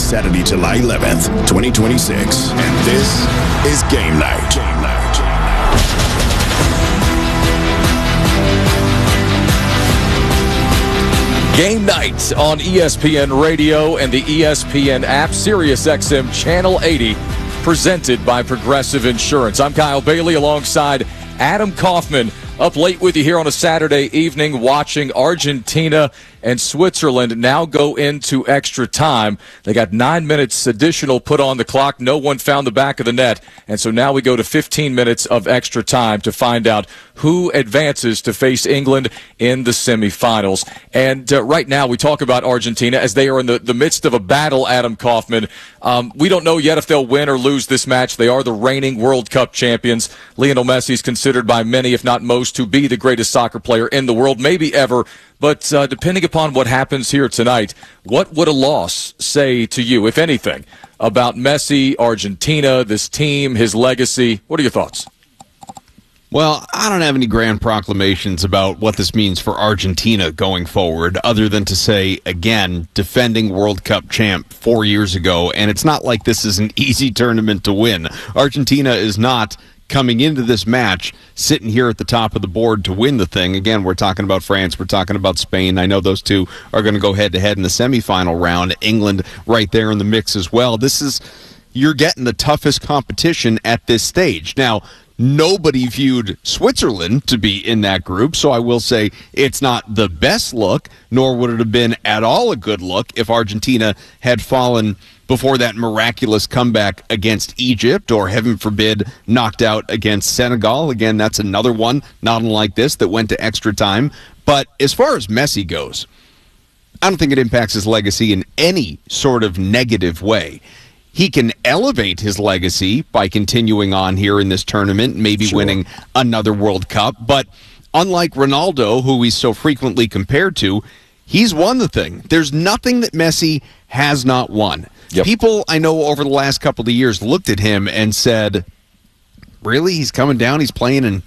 Saturday, July 11th, 2026. And this is Game Night. Game Night on ESPN Radio and the ESPN app, SiriusXM Channel 80, presented by Progressive Insurance. I'm Kyle Bailey alongside Adam Kaufman, up late with you here on a Saturday evening watching Argentina and Switzerland now go into extra time. They got 9 minutes additional put on the clock. No one found the back of the net. And so now we go to 15 minutes of extra time to find out who advances to face England in the semifinals. And right now we talk about Argentina as they are in the midst of a battle, Adam Kaufman. We don't know yet if they'll win or lose this match. They are the reigning World Cup champions. Lionel Messi is considered by many, if not most, to be the greatest soccer player in the world, maybe ever. But depending upon what happens here tonight, what would a loss say to you, if anything, about Messi, Argentina, this team, his legacy? What are your thoughts? Well, I don't have any grand proclamations about what this means for Argentina going forward, other than to say, again, defending World Cup champ 4 years ago, and it's not like this is an easy tournament to win. Argentina is not coming into this match, sitting here at the top of the board to win the thing. Again, we're talking about France, we're talking about Spain. I know those two are going to go head-to-head in the semifinal round. England right there in the mix as well. You're getting the toughest competition at this stage. Now, nobody viewed Switzerland to be in that group, so I will say it's not the best look, nor would it have been at all a good look if Argentina had fallen before that miraculous comeback against Egypt, or heaven forbid, knocked out against Senegal. Again, that's another one, not unlike this, that went to extra time. But as far as Messi goes, I don't think it impacts his legacy in any sort of negative way. He can elevate his legacy by continuing on here in this tournament, maybe winning another World Cup. But unlike Ronaldo, who he's so frequently compared to, he's won the thing. There's nothing that Messi has not won. Yep. People I know over the last couple of years looked at him and said, really? He's coming down? He's playing in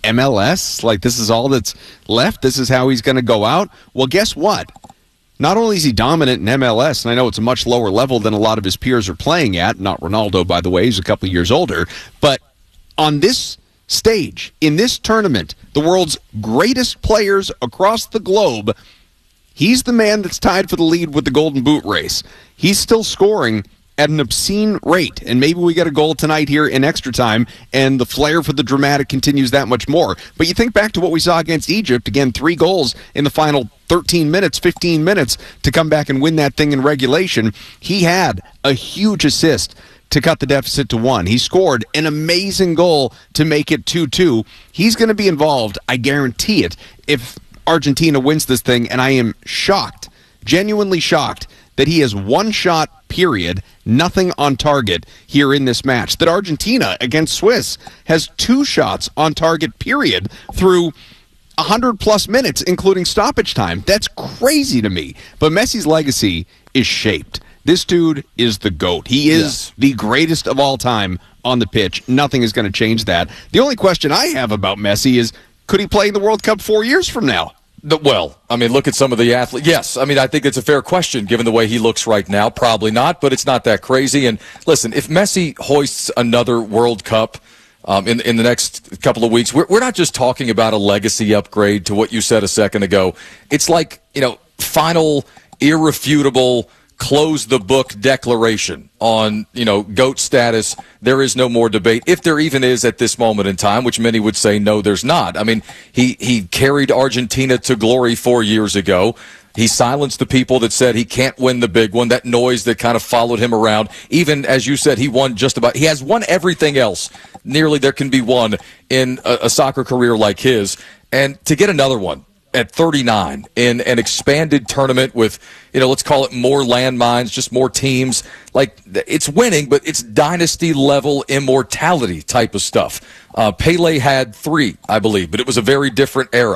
MLS? Like, this is all that's left? This is how he's going to go out? Well, guess what? Not only is he dominant in MLS, and I know it's a much lower level than a lot of his peers are playing at, not Ronaldo, by the way, he's a couple of years older, but on this stage, in this tournament, the world's greatest players across the globe, he's the man that's tied for the lead with the Golden Boot race. He's still scoring at an obscene rate, and maybe we get a goal tonight here in extra time, and the flair for the dramatic continues that much more. But you think back to what we saw against Egypt, again, 3 goals in the final 13 minutes, 15 minutes to come back and win that thing in regulation. He had a huge assist to cut the deficit to 1. He scored an amazing goal to make it 2-2. He's going to be involved, I guarantee it, if Argentina wins this thing, and I am shocked, genuinely shocked, that he has one shot, period, nothing on target here in this match. That Argentina against Swiss has 2 shots on target, period, through 100-plus minutes, including stoppage time. That's crazy to me. But Messi's legacy is shaped. This dude is the GOAT. He is the greatest of all time on the pitch. Nothing is going to change that. The only question I have about Messi is, could he play in the World Cup 4 years from now? Well, I mean, look at some of the athletes. Yes, I mean, I think it's a fair question given the way he looks right now. Probably not, but it's not that crazy. And listen, if Messi hoists another World Cup in the next couple of weeks, we're not just talking about a legacy upgrade to what you said a second ago. It's like, final, irrefutable, close the book declaration on, GOAT status. There is no more debate, if there even is at this moment in time, which many would say, no, there's not. I mean, he carried Argentina to glory 4 years ago. He silenced the people that said he can't win the big one, that noise that kind of followed him around. Even, as you said, he has won everything else nearly there can be won in a soccer career like his. And to get another one at 39 in an expanded tournament with, let's call it more landmines, just more teams. Like, it's winning, but it's dynasty-level immortality type of stuff. Pele had 3, I believe, but it was a very different era.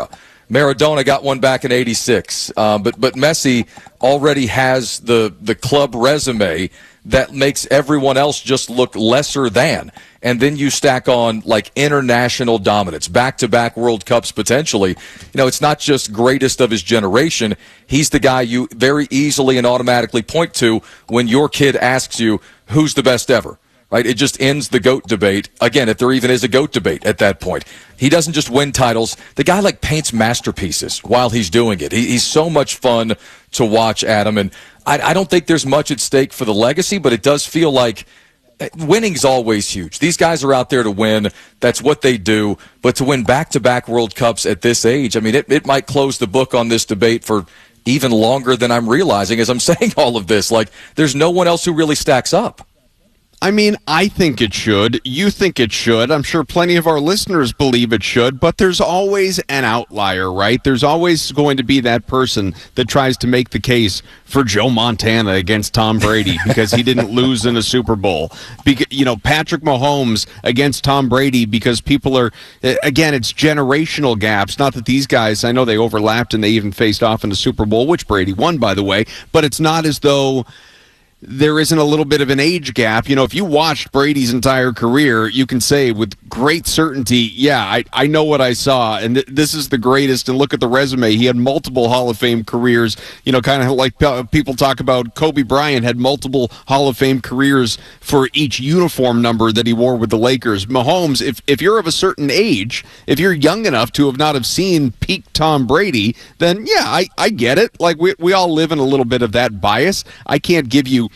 Maradona got one back in '86. But Messi already has the club resume that makes everyone else just look lesser than. And then you stack on like international dominance, back-to-back World Cups potentially. It's not just greatest of his generation. He's the guy you very easily and automatically point to when your kid asks you, who's the best ever? Right? It just ends the GOAT debate. Again, if there even is a GOAT debate at that point. He doesn't just win titles. The guy paints masterpieces while he's doing it. He's so much fun to watch, Adam. And I don't think there's much at stake for the legacy, but it does feel like winning's always huge. These guys are out there to win. That's what they do. But to win back-to-back World Cups at this age, I mean, it might close the book on this debate for even longer than I'm realizing as I'm saying all of this. There's no one else who really stacks up. I mean, I think it should. You think it should. I'm sure plenty of our listeners believe it should, but there's always an outlier, right? There's always going to be that person that tries to make the case for Joe Montana against Tom Brady because he didn't lose in a Super Bowl. Patrick Mahomes against Tom Brady because people are, again, it's generational gaps. Not that these guys, I know they overlapped and they even faced off in the Super Bowl, which Brady won, by the way, but it's not as though there isn't a little bit of an age gap. If you watched Brady's entire career, you can say with great certainty, yeah, I know what I saw, and this is the greatest, and look at the resume. He had multiple Hall of Fame careers, kind of like people talk about Kobe Bryant had multiple Hall of Fame careers for each uniform number that he wore with the Lakers. Mahomes, if you're of a certain age, if you're young enough to not have seen peak Tom Brady, then yeah, I get it. We all live in a little bit of that bias. I can't give you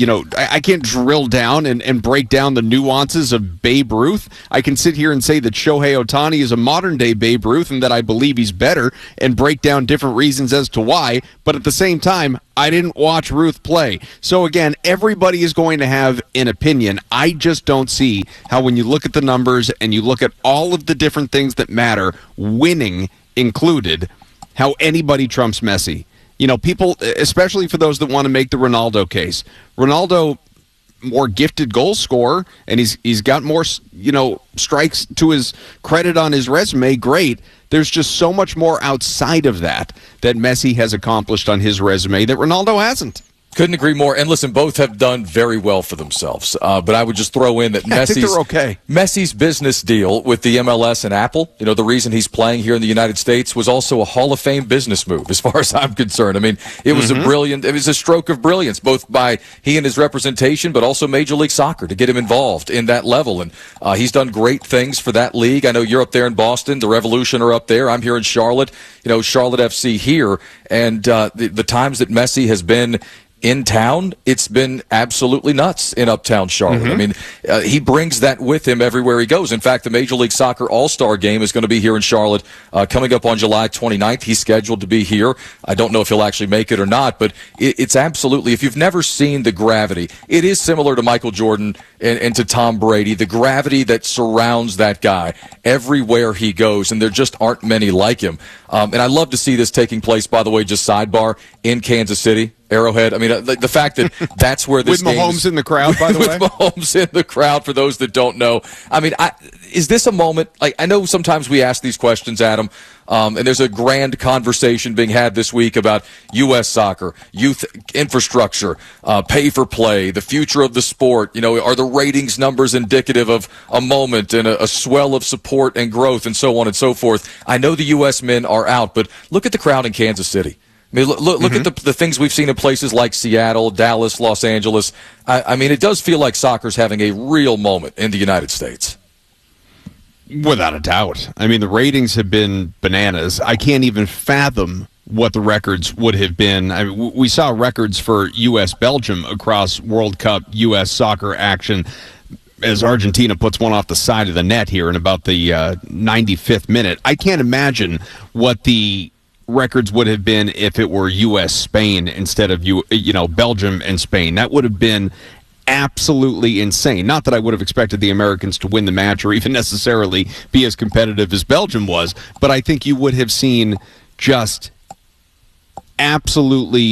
I can't drill down and break down the nuances of Babe Ruth. I can sit here and say that Shohei Ohtani is a modern-day Babe Ruth and that I believe he's better and break down different reasons as to why, but at the same time, I didn't watch Ruth play. So again, everybody is going to have an opinion. I just don't see how when you look at the numbers and you look at all of the different things that matter, winning included, how anybody trumps Messi. People, especially for those that want to make the Ronaldo case. Ronaldo, more gifted goal scorer, and he's got more, strikes to his credit on his resume. Great. There's just so much more outside of that Messi has accomplished on his resume that Ronaldo hasn't. Couldn't agree more. And listen, both have done very well for themselves. But I would just throw in that Messi's business deal with the MLS and Apple, the reason he's playing here in the United States was also a Hall of Fame business move, as far as I'm concerned. I mean, it was it was a stroke of brilliance, both by he and his representation, but also Major League Soccer to get him involved in that level. And he's done great things for that league. I know you're up there in Boston. The Revolution are up there. I'm here in Charlotte, Charlotte FC here. And the times that Messi has been in town, it's been absolutely nuts in uptown Charlotte. I mean, he brings that with him everywhere he goes. In fact, the Major League Soccer All-Star Game is going to be here in Charlotte coming up on July 29th. He's scheduled to be here. I don't know if he'll actually make it or not, but it's absolutely, if you've never seen the gravity, it is similar to Michael Jordan and to Tom Brady, the gravity that surrounds that guy everywhere he goes, and there just aren't many like him. And I love to see this taking place, by the way, just sidebar, in Kansas City. Arrowhead. I mean, the fact that that's where this with Mahomes in the crowd, by the way. With Mahomes in the crowd, for those that don't know. I mean, is this a moment? I know sometimes we ask these questions, Adam, and there's a grand conversation being had this week about U.S. soccer, youth infrastructure, pay for play, the future of the sport. Are the ratings numbers indicative of a moment and a swell of support and growth and so on and so forth? I know the U.S. men are out, but look at the crowd in Kansas City. I mean, look at the things we've seen in places like Seattle, Dallas, Los Angeles. I mean, it does feel like soccer's having a real moment in the United States. Without a doubt. I mean, the ratings have been bananas. I can't even fathom what the records would have been. We saw records for U.S.-Belgium across World Cup U.S. soccer action as Argentina puts one off the side of the net here in about the 95th minute. I can't imagine what the records would have been if it were U.S.-Spain instead of Belgium and Spain. That would have been absolutely insane. Not that I would have expected the Americans to win the match or even necessarily be as competitive as Belgium was, but I think you would have seen just absolutely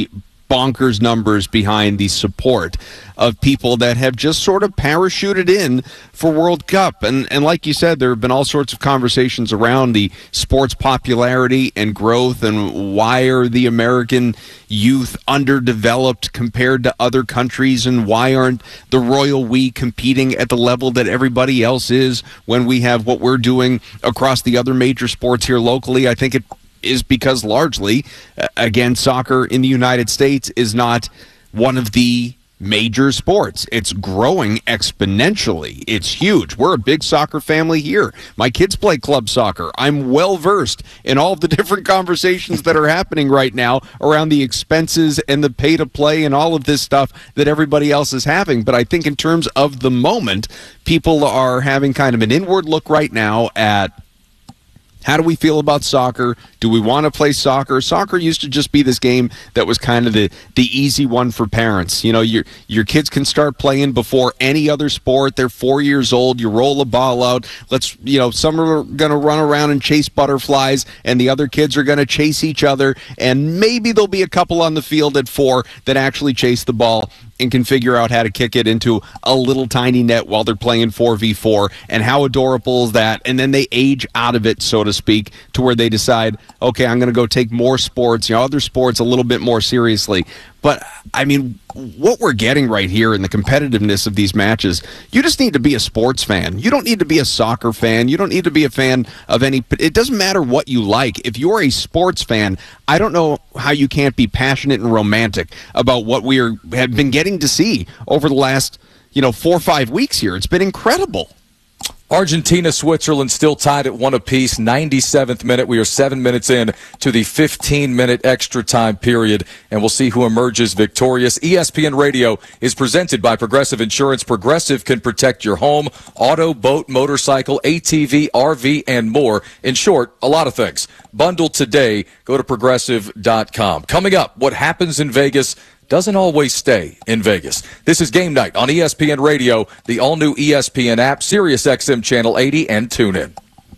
bonkers numbers behind the support of people that have just sort of parachuted in for World Cup. And like you said, there have been all sorts of conversations around the sport's popularity and growth, and why are the American youth underdeveloped compared to other countries, and why aren't the Royal We competing at the level that everybody else is when we have what we're doing across the other major sports here locally. I think it is because largely, again, soccer in the United States is not one of the major sports. It's growing exponentially. It's huge. We're a big soccer family here. My kids play club soccer. I'm well versed in all of the different conversations that are happening right now around the expenses and the pay to play and all of this stuff that everybody else is having. But I think in terms of the moment, people are having kind of an inward look right now at how do we feel about soccer? Do we want to play soccer? Soccer used to just be this game that was kind of the easy one for parents. You know, your kids can start playing before any other sport. They're 4 years old. You roll a ball out. Some are going to run around and chase butterflies, and the other kids are going to chase each other. And maybe there'll be a couple on the field at 4 that actually chase the ball and can figure out how to kick it into a little tiny net while they're playing 4v4. And how adorable is that? And then they age out of it, so to speak, to where they decide, okay, I'm going to go take more sports, other sports a little bit more seriously. But, I mean, what we're getting right here in the competitiveness of these matches, you just need to be a sports fan. You don't need to be a soccer fan. You don't need to be a fan of any. It doesn't matter what you like. If you're a sports fan, I don't know how you can't be passionate and romantic about what we have been getting to see over the last, 4 or 5 weeks here. It's been incredible. Argentina, Switzerland still tied at 1 apiece, 97th minute. We are 7 minutes in to the 15-minute extra time period, and we'll see who emerges victorious. ESPN Radio is presented by Progressive Insurance. Progressive can protect your home, auto, boat, motorcycle, ATV, RV, and more. In short, a lot of things. Bundle today. Go to Progressive.com. Coming up, what happens in Vegas doesn't always stay in Vegas. This is Game Night on ESPN Radio, the all-new ESPN app, Sirius XM Channel 80, and TuneIn.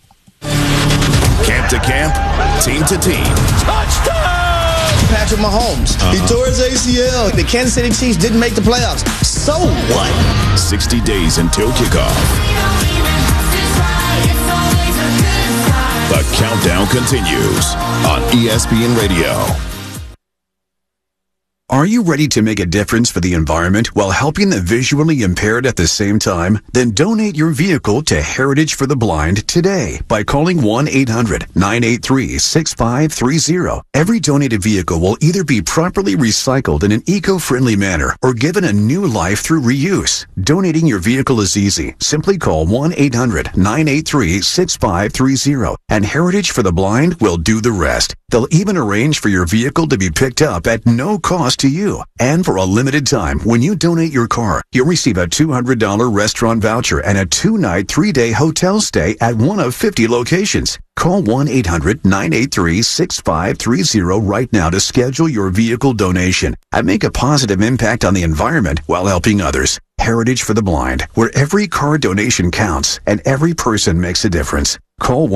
Camp to camp, team to team. Touchdown! Patrick Mahomes. He tore his ACL. The Kansas City Chiefs didn't make the playoffs. So what? 60 days until kickoff. The countdown continues on ESPN Radio. Are you ready to make a difference for the environment while helping the visually impaired at the same time? Then donate your vehicle to Heritage for the Blind today by calling 1-800-983-6530. Every donated vehicle will either be properly recycled in an eco-friendly manner or given a new life through reuse. Donating your vehicle is easy. Simply call 1-800-983-6530 and Heritage for the Blind will do the rest. They'll even arrange for your vehicle to be picked up at no cost to you. And for a limited time, when you donate your car, you'll receive a $200 restaurant voucher and a 2-night, 3-day hotel stay at one of 50 locations. Call 1-800-983-6530 right now to schedule your vehicle donation and make a positive impact on the environment while helping others. Heritage for the Blind, where every car donation counts and every person makes a difference. Call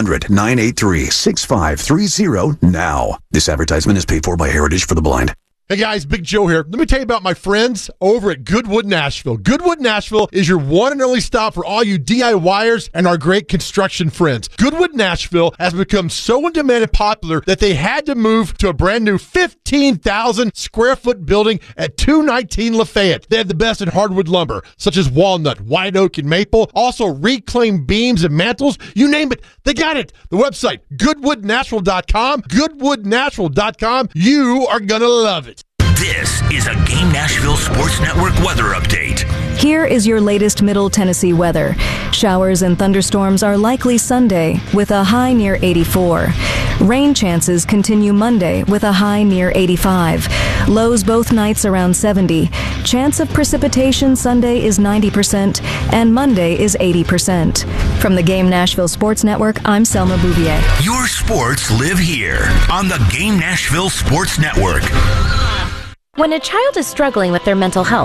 1-800-983-6530 now. This advertisement is paid for by Heritage for the Blind. Hey guys, Big Joe here. Let me tell you about my friends over at Goodwood Nashville. Goodwood Nashville is your one and only stop for all you DIYers and our great construction friends. Goodwood Nashville has become so in demand and popular that they had to move to a brand new 15,000 square foot building at 219 Lafayette. They have the best in hardwood lumber, such as walnut, white oak, and maple. Also reclaimed beams and mantles. You name it, they got it. The website, goodwoodnashville.com. Goodwoodnashville.com. You are going to love it. This is a Game Nashville Sports Network weather update. Here is your latest Middle Tennessee weather. Showers and thunderstorms are likely Sunday with a high near 84. Rain chances continue Monday with a high near 85. Lows both nights around 70. Chance of precipitation Sunday is 90% and Monday is 80%. From the Game Nashville Sports Network, I'm Selma Bouvier. Your sports live here on the Game Nashville Sports Network. When a child is struggling with their mental health,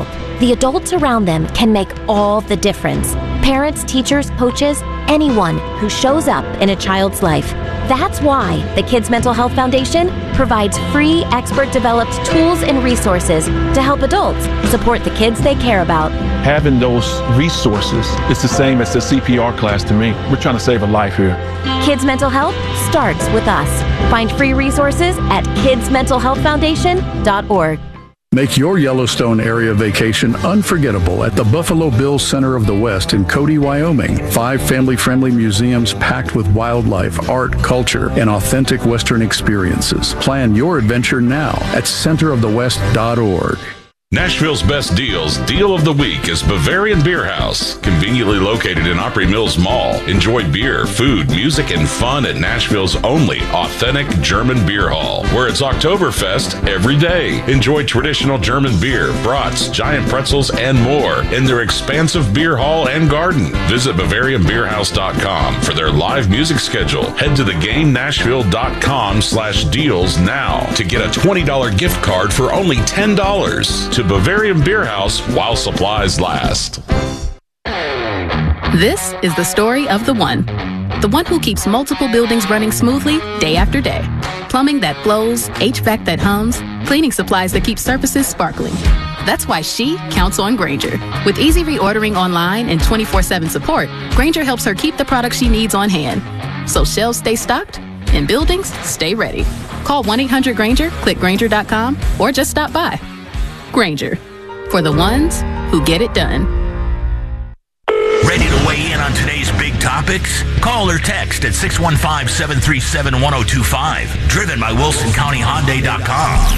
The adults around them can make all the difference. Parents, teachers, coaches, anyone who shows up in a child's life. That's why the Kids Mental Health Foundation provides free, expert-developed tools and resources to help adults support the kids they care about. Having those resources is the same as the CPR class to me. We're trying to save a life here. Kids Mental Health starts with us. Find free resources at kidsmentalhealthfoundation.org. Make your Yellowstone area vacation unforgettable at the Buffalo Bills Center of the West in Cody, Wyoming. 5 family-friendly museums packed with wildlife, art, culture, and authentic Western experiences. Plan your adventure now at centerofthewest.org. Nashville's best deals. Deal of the week is Bavarian Beer House, conveniently located in Opry Mills Mall. Enjoy beer, food, music, and fun at Nashville's only authentic German beer hall, where it's Oktoberfest every day. Enjoy traditional German beer, brats, giant pretzels, and more in their expansive beer hall and garden. Visit BavarianBeerHouse.com for their live music schedule. Head to theGameNashville.com/deals now to get a $20 gift card for only $10 to Bavarian Beer House while supplies last. This is the story of the one who keeps multiple buildings running smoothly day after day. Plumbing that flows, HVAC that hums, cleaning supplies that keep surfaces sparkling. That's why she counts on Grainger. With easy reordering online and 24/7 support, Grainger helps her keep the products she needs on hand. So shelves stay stocked and buildings stay ready. Call 1-800-GRAINGER, click Grainger.com, or just stop by. Grainger, for the ones who get it done. Ready to weigh in on today's big topics? Call or text at 615-737-1025. Driven by WilsonCountyHyundai.com.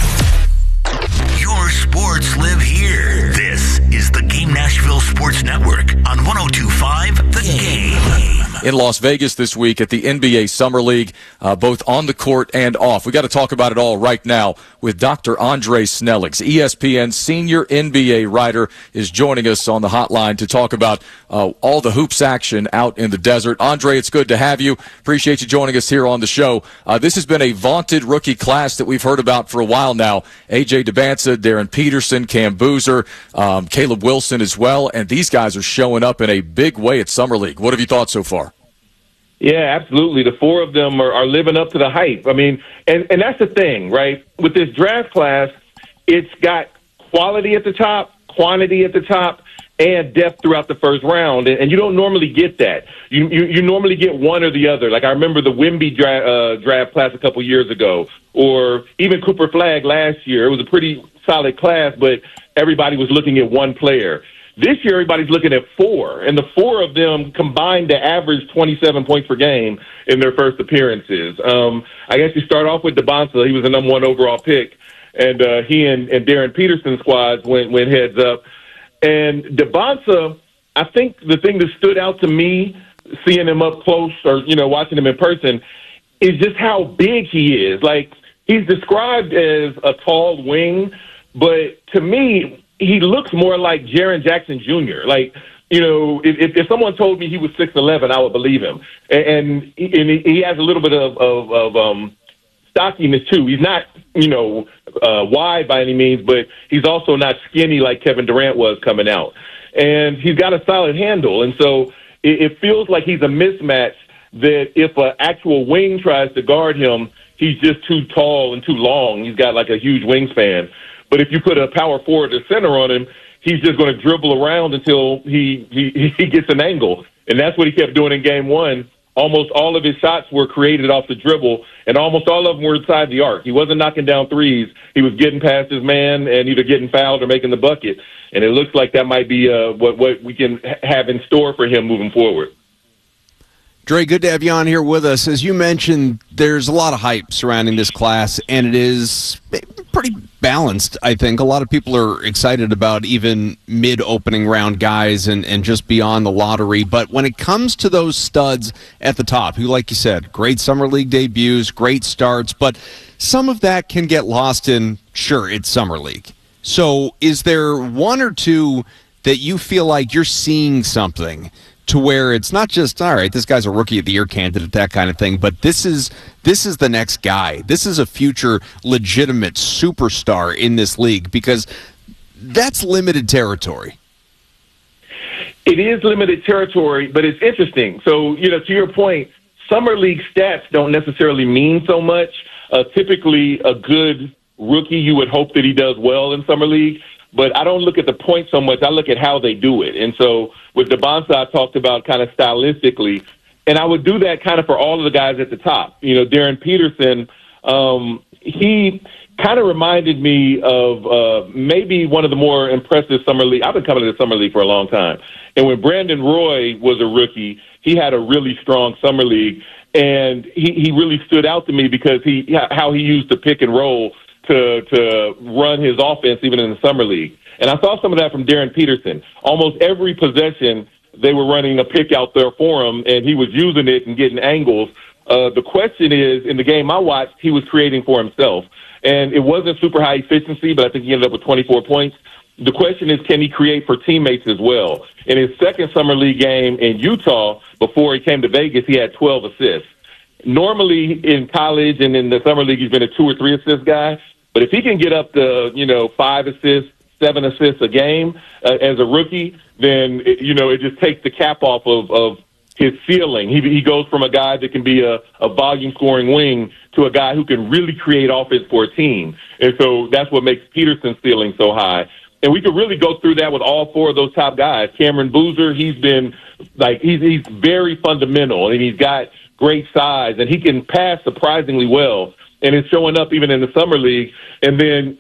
Your sports live here. This is the Game Nashville Sports Network on 102.5 The Game. In Las Vegas this week at the NBA Summer League, both on the court and off. We got to talk about it all right now with Dr. Andre Snellings, ESPN senior NBA writer, is joining us on the hotline to talk about all the hoops action out in the desert. Andre, it's good to have you. Appreciate you joining us here on the show. This has been a vaunted rookie class that we've heard about for a while now. A.J. Dybantsa, Darren Peterson, Cam Boozer, Caleb Wilson as well, and these guys are showing up in a big way at Summer League. What have you thought so far? Yeah, absolutely. The 4 of them are living up to the hype. I mean, and that's the thing, right? With this draft class, it's got quality at the top, quantity at the top, and depth throughout the first round. And you don't normally get that. You normally get one or the other. Like I remember the Wemby draft class a couple years ago, or even Cooper Flagg last year. It was a pretty solid class, but everybody was looking at one player. This year, everybody's looking at 4, and the 4 of them combined to average 27 points per game in their first appearances. I guess you start off with Dybantsa. He was the number 1 overall pick, and he and Darren Peterson's squads went heads up. And Dybantsa, I think the thing that stood out to me, seeing him up close or, watching him in person, is just how big he is. Like, he's described as a tall wing, but to me, he looks more like Jaren Jackson Jr. Like, if someone told me he was 6'11", I would believe him. And he has a little bit of stockiness too. He's not, wide by any means, but he's also not skinny like Kevin Durant was coming out. And he's got a solid handle. And so it feels like he's a mismatch that if an actual wing tries to guard him, he's just too tall and too long. He's got like a huge wingspan. But if you put a power forward or center on him, he's just going to dribble around until he gets an angle. And that's what he kept doing in game 1. Almost all of his shots were created off the dribble, and almost all of them were inside the arc. He wasn't knocking down threes. He was getting past his man and either getting fouled or making the bucket. And it looks like that might be what we can have in store for him moving forward. Dre, good to have you on here with us. As you mentioned, there's a lot of hype surrounding this class, and it is pretty balanced, I think. A lot of people are excited about even mid-opening round guys and just beyond the lottery. But when it comes to those studs at the top, who, like you said, great Summer League debuts, great starts, but some of that can get lost in, sure, it's Summer League. So is there one or two that you feel like you're seeing something to where it's not just, all right, this guy's a Rookie of the Year candidate, that kind of thing, but this is the next guy. This is a future legitimate superstar in this league? Because that's limited territory. It is limited territory, but it's interesting. So, to your point, summer league stats don't necessarily mean so much. Typically, a good rookie, you would hope that he does well in summer league, but I don't look at the points so much. I look at how they do it. And so with Devonta, I talked about kind of stylistically, and I would do that kind of for all of the guys at the top. Darren Peterson, he kind of reminded me of maybe one of the more impressive summer league. I've been coming to the summer league for a long time. And when Brandon Roy was a rookie, he had a really strong summer league. And he really stood out to me because how he used the pick and roll to run his offense even in the summer league. And I saw some of that from Darren Peterson. Almost every possession, they were running a pick out there for him, and he was using it and getting angles. The question is, in the game I watched, he was creating for himself. And it wasn't super high efficiency, but I think he ended up with 24 points. The question is, can he create for teammates as well? In his second summer league game in Utah, before he came to Vegas, he had 12 assists. Normally in college and in the summer league, he's been a 2 or 3 assist guy. But if he can get up to, 5 assists, 7 assists a game as a rookie, then, it just takes the cap off of his ceiling. He goes from a guy that can be a volume scoring wing to a guy who can really create offense for a team. And so that's what makes Peterson's ceiling so high. And we could really go through that with all 4 of those top guys. Cameron Boozer, he's been he's very fundamental, and he's got great size, and he can pass surprisingly well. And it's showing up even in the summer league. And then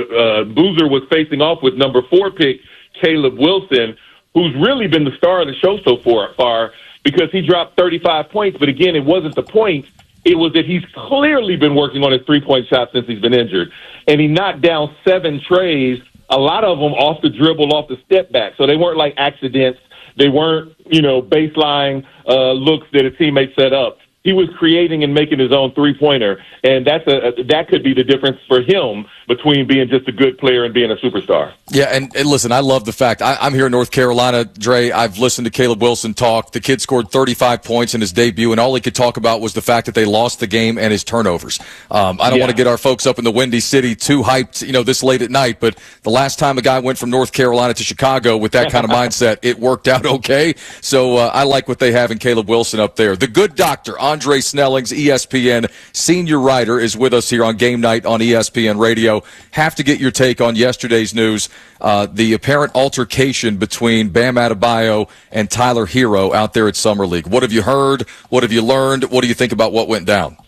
Boozer was facing off with number 4 pick Caleb Wilson, who's really been the star of the show so far because he dropped 35 points. But again, it wasn't the points. It was that he's clearly been working on his 3-point shot since he's been injured. And he knocked down 7 trays, a lot of them off the dribble, off the step back. So they weren't like accidents. They weren't, baseline looks that a teammate set up. He was creating and making his own 3-pointer, and that could be the difference for him between being just a good player and being a superstar. Yeah, and listen, I love the fact I'm here in North Carolina, Dre. I've listened to Caleb Wilson talk. The kid scored 35 points in his debut, and all he could talk about was the fact that they lost the game and his turnovers. I don't want to get our folks up in the Windy City too hyped, this late at night, but the last time a guy went from North Carolina to Chicago with that kind of mindset, it worked out okay. So I like what they have in Caleb Wilson up there. The good doctor, Andre Snellings, ESPN senior writer, is with us here on Game Night on ESPN Radio. Have to get your take on yesterday's news, the apparent altercation between Bam Adebayo and Tyler Hero out there at Summer League. What have you heard? What have you learned? What do you think about what went down?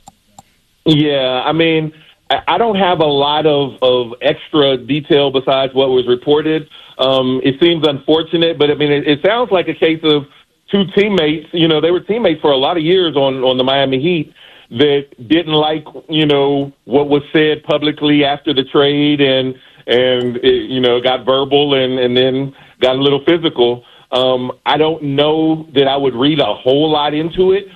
Yeah, I mean, I don't have a lot of extra detail besides what was reported. It seems unfortunate, but I mean, it sounds like a case of 2 teammates. They were teammates for a lot of years on the Miami Heat that didn't like, what was said publicly after the trade and it, got verbal and then got a little physical. I don't know that I would read a whole lot into it,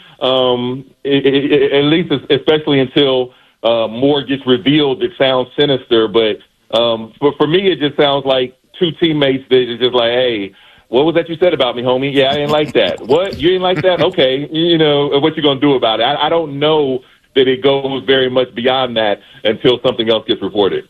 at least especially until more gets revealed. It sounds sinister, but for me, it just sounds like 2 teammates that are just like, hey, what was that you said about me, homie? Yeah, I didn't like that. What? You didn't like that? Okay. What you going to do about it? I don't know that it goes very much beyond that until something else gets reported.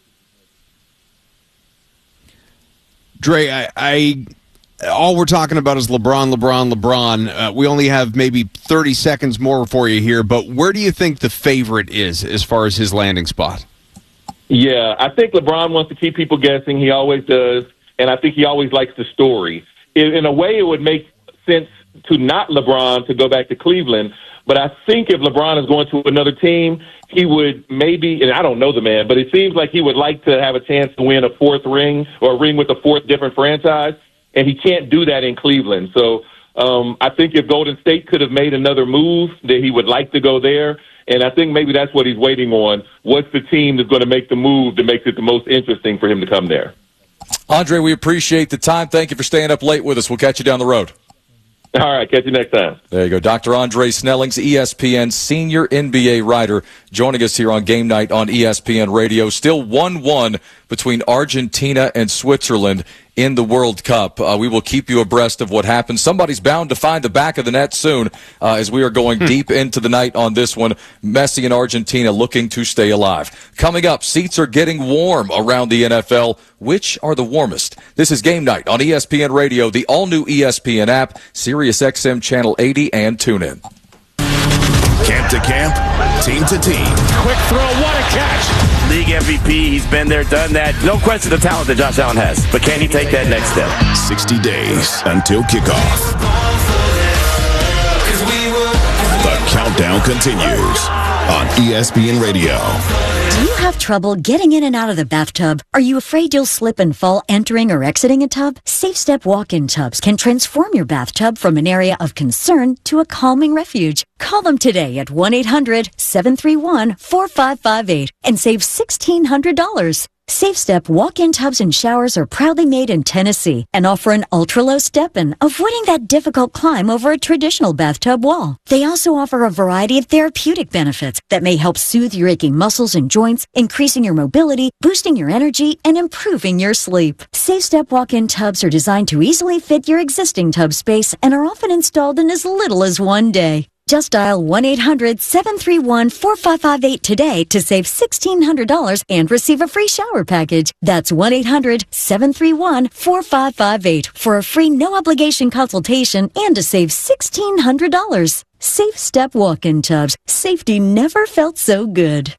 Dre, all we're talking about is LeBron. We only have maybe 30 seconds more for you here, but where do you think the favorite is as far as his landing spot? Yeah, I think LeBron wants to keep people guessing. He always does, and I think he always likes the story. In a way, it would make sense to not LeBron to go back to Cleveland, but I think if LeBron is going to another team, he would maybe, and I don't know the man, but it seems like he would like to have a chance to win a 4th ring or a ring with a 4th different franchise, and he can't do that in Cleveland. So I think if Golden State could have made another move, that he would like to go there, and I think maybe that's what he's waiting on. What's the team that's going to make the move that makes it the most interesting for him to come there? Andre, we appreciate the time. Thank you for staying up late with us. We'll catch you down the road. All right, catch you next time. There you go. Dr. Andre Snellings, ESPN senior NBA writer, joining us here on Game Night on ESPN Radio. Still 1-1 between Argentina and Switzerland in the World Cup. We will keep you abreast of what happens. Somebody's bound to find the back of the net soon as we are going deep into the night on this one. Messi and Argentina looking to stay alive. Coming up, seats are getting warm around the NFL. which are the warmest? This is Game Night on ESPN Radio, the all-new ESPN app, Sirius XM Channel 80, and TuneIn. Camp to camp, team to team. Quick throw, what a catch. League MVP, he's been there, done that. No question the talent that Josh Allen has, but can he take that next step? 60 days until kickoff. The countdown continues on ESPN Radio. Do you have trouble getting in and out of the bathtub? Are you afraid you'll slip and fall entering or exiting a tub? Safe Step walk-in tubs can transform your bathtub from an area of concern to a calming refuge. Call them today at 1-800-731-4558 and save $1,600. Safe Step walk-in tubs and showers are proudly made in Tennessee and offer an ultra-low step-in, avoiding that difficult climb over a traditional bathtub wall. They also offer a variety of therapeutic benefits that may help soothe your aching muscles and joints, increasing your mobility, boosting your energy, and improving your sleep. Safe Step walk-in tubs are designed to easily fit your existing tub space and are often installed in as little as one day. Just dial 1-800-731-4558 today to save $1,600 and receive a free shower package. That's 1-800-731-4558 for a free no-obligation consultation and to save $1,600. Safe Step walk-in tubs. Safety never felt so good.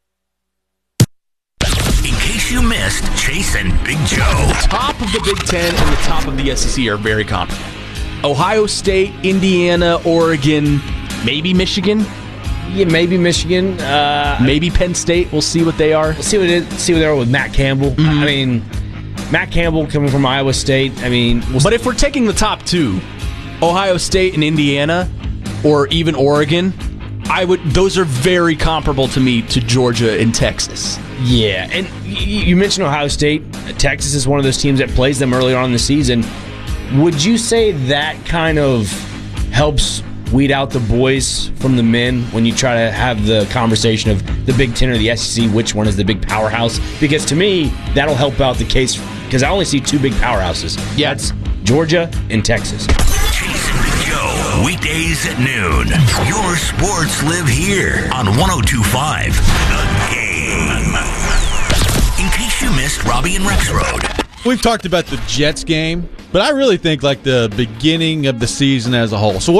In case you missed, Chase and Big Joe. Top of the Big Ten and the top of the SEC are very comparable. Ohio State, Indiana, Oregon, maybe Michigan. Yeah, maybe Michigan. Maybe Penn State. We'll see what they are. We'll see what they are with Matt Campbell. Mm-hmm. I mean, Matt Campbell coming from Iowa State. I mean, but if we're taking the top two, Ohio State and Indiana, or even Oregon, those are very comparable to me to Georgia and Texas. Yeah, and you mentioned Ohio State. Texas is one of those teams that plays them earlier on in the season. Would you say that kind of helps weed out the boys from the men when you try to have the conversation of the Big Ten or the SEC, which one is the big powerhouse? Because to me, that'll help out the case, because I only see two big powerhouses. Yeah. That's Georgia and Texas. Chase and Big Joe, weekdays at noon. Your sports live here on 102.5 The Game. In case you missed Robbie and Rex Road. We've talked about the Jets game, but I really think like the beginning of the season as a whole. So